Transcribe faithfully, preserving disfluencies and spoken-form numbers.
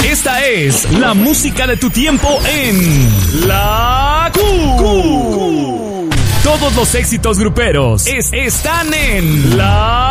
Esta es la música de tu tiempo en La Q. Todos los éxitos gruperos es- están en La